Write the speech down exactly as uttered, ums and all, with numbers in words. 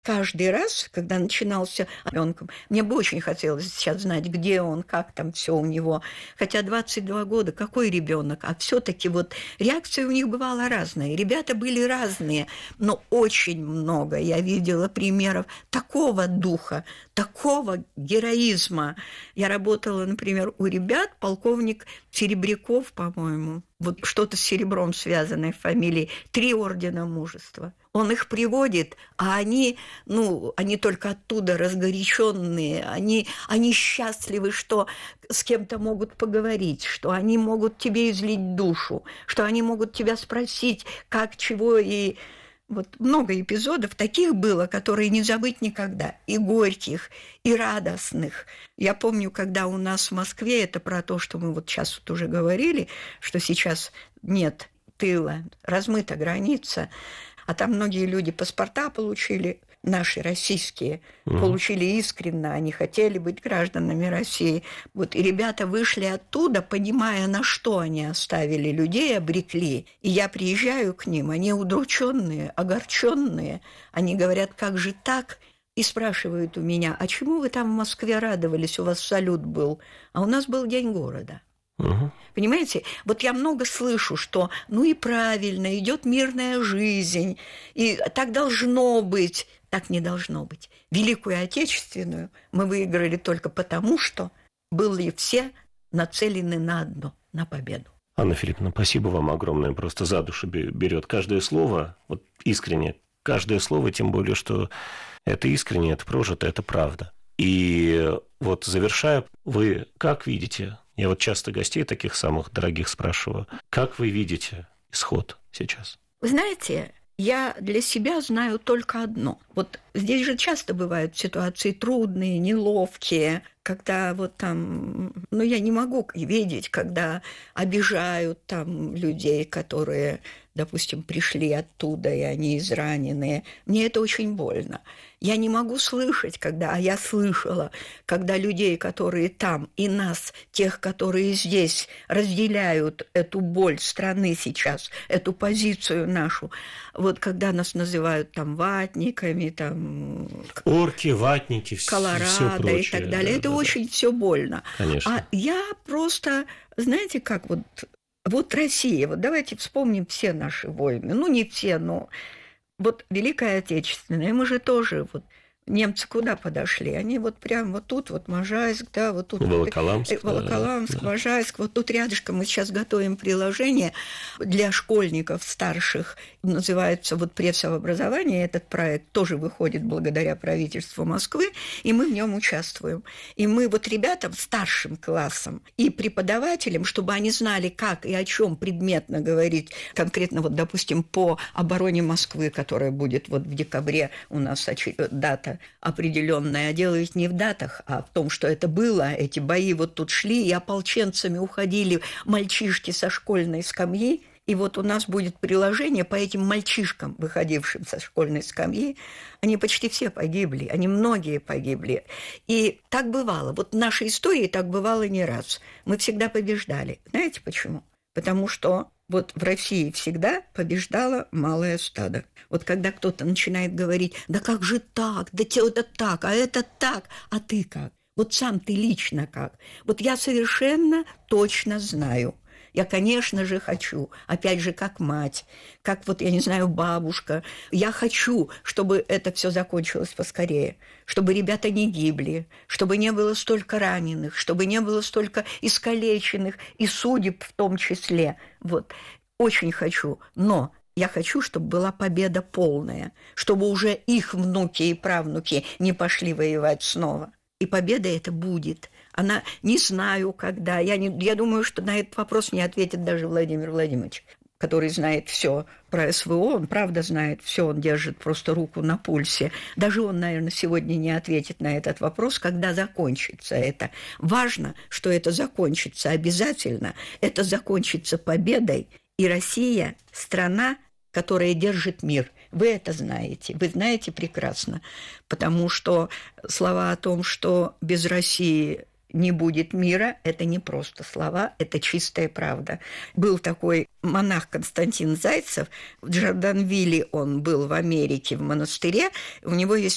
Каждый раз, когда начинался ребенком, мне бы очень хотелось сейчас знать, где он, как там все у него. Хотя двадцать два года, какой ребенок? А все-таки вот реакция у них бывала разная. Ребята были разные, но очень много я видела примеров такого духа, такого героизма. Я работала, например, у ребят, полковник Серебряков, по-моему, вот что-то с серебром связанное в фамилии, три ордена мужества. Он их приводит, а они, ну, они только оттуда разгоряченные, они, они счастливы, что с кем-то могут поговорить, что они могут тебе излить душу, что они могут тебя спросить, как, чего, и вот много эпизодов таких было, которые не забыть никогда, и горьких, и радостных. Я помню, когда у нас в Москве, это про то, что мы вот сейчас вот уже говорили, что сейчас нет тыла, размыта граница, а там многие люди паспорта получили, наши российские, угу. получили искренне, они хотели быть гражданами России. Вот, и ребята вышли оттуда, понимая, на что они оставили людей, обрекли. И я приезжаю к ним, они удрученные, огорченные. Они говорят, как же так? И спрашивают у меня, а чему вы там в Москве радовались, у вас салют был? А у нас был День города. Угу. Понимаете, вот я много слышу, что ну и правильно, идет мирная жизнь, и так должно быть. Так не должно быть. Великую Отечественную мы выиграли только потому, что были все нацелены на одно, на победу. Анна Филипповна, спасибо вам огромное. Просто за душу берет каждое слово, вот искренне, каждое слово, тем более, что это искренне, это прожито, это правда. И вот завершая, вы как видите, я вот часто гостей таких самых дорогих спрашиваю, как вы видите исход сейчас? Вы знаете, я для себя знаю только одно. Вот здесь же часто бывают ситуации трудные, неловкие, когда вот там, ну, я не могу видеть, когда обижают там людей, которые, допустим, пришли оттуда, и они израненные. Мне это очень больно. Я не могу слышать, когда, а я слышала, когда людей, которые там, и нас, тех, которые здесь, разделяют эту боль страны сейчас, эту позицию нашу, вот когда нас называют там ватниками, там... Орки, ватники, Колорадо все прочее, и так далее. Да, это да, очень да. все больно. Конечно. А я просто, знаете, как вот... Вот Россия, вот давайте вспомним все наши войны. Ну, не все, но... Вот Великая Отечественная, мы же тоже, вот, немцы куда подошли? Они вот прям вот тут, вот Можайск, да, вот тут... Волоколамск. Волоколамск, да. Можайск, вот тут рядышком. Мы сейчас готовим приложение для школьников старших, называется вот «Пресс-образование». Этот проект тоже выходит благодаря правительству Москвы, и мы в нем участвуем. И мы вот ребятам, старшим классам и преподавателям, чтобы они знали, как и о чем предметно говорить, конкретно вот, допустим, по обороне Москвы, которая будет вот в декабре, у нас дата определенная, а дело ведь не в датах, а в том, что это было, эти бои вот тут шли, и ополченцами уходили мальчишки со школьной скамьи. И вот у нас будет приложение по этим мальчишкам, выходившим со школьной скамьи. Они почти все погибли, они многие погибли. И так бывало. Вот в нашей истории так бывало не раз. Мы всегда побеждали. Знаете почему? Потому что вот в России всегда побеждало малое стадо. Вот когда кто-то начинает говорить, да как же так, да это так, а это так, а ты как? Вот сам ты лично как? Вот я совершенно точно знаю. Я, конечно же, хочу, опять же, как мать, как вот, я не знаю, бабушка. Я хочу, чтобы это все закончилось поскорее, чтобы ребята не гибли, чтобы не было столько раненых, чтобы не было столько искалеченных и судеб в том числе. Вот. Очень хочу, но я хочу, чтобы была победа полная, чтобы уже их внуки и правнуки не пошли воевать снова. И победа эта будет. Она не знаю, когда. Я, не, я думаю, что на этот вопрос не ответит даже Владимир Владимирович, который знает все про СВО. Он правда знает все, он держит просто руку на пульсе. Даже он, наверное, сегодня не ответит на этот вопрос, когда закончится это. Важно, что это закончится обязательно. Это закончится победой. И Россия – страна, которая держит мир. Вы это знаете, вы знаете прекрасно, потому что слова о том, что без России не будет мира, это не просто слова, это чистая правда. Был такой монах Константин Зайцев, в Джорданвилле он был в Америке, в монастыре, у него есть